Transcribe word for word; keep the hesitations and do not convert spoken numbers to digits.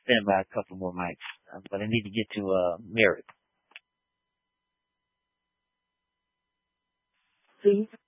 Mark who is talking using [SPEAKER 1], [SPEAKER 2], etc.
[SPEAKER 1] stand by a couple more mics, uh, but I need to get to uh, Merrick.
[SPEAKER 2] Please